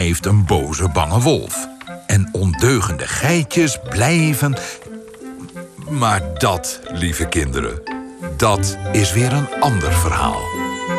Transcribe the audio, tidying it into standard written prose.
heeft een boze, bange wolf. En ondeugende geitjes blijven... Maar dat, lieve kinderen, dat is weer een ander verhaal.